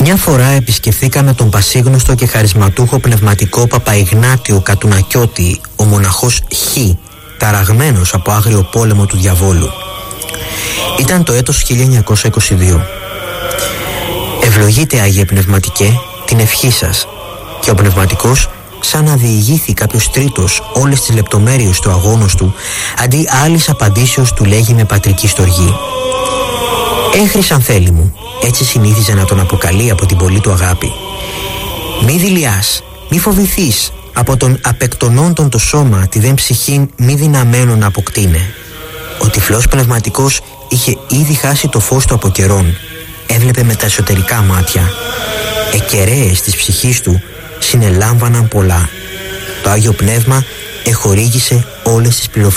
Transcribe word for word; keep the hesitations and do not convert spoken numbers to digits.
Μια φορά επισκεφθήκαμε τον πασίγνωστο και χαρισματούχο πνευματικό Παπαϊγνάτιο Κατουνακιώτη, ο μοναχός Χ, ταραγμένος από άγριο πόλεμο του διαβόλου. Ήταν το έτος χίλια εννιακόσια είκοσι δύο. «Ευλογείτε, Άγιε Πνευματικέ, την ευχή σας», και ο πνευματικός, σαν να διηγήθη κάποιος τρίτος όλες τις λεπτομέρειες του αγώνος του, αντί άλλης απαντήσεως του λέγει με πατρική στοργή: «Έχρησαν θέλει μου», έτσι συνήθιζε να τον αποκαλεί από την πολλή του αγάπη. «Μη δειλιάς, μη φοβηθείς, από τον απεκτονόντων το σώμα τη δεν ψυχήν μη δυναμένον να αποκτήνε». Ο τυφλός πνευματικός είχε ήδη χάσει το φως του από καιρόν. Έβλεπε με τα εσωτερικά μάτια. Εκεραίες της ψυχής του συνελάμβαναν πολλά. Το Άγιο Πνεύμα εχορήγησε όλες τις πληροφορίες.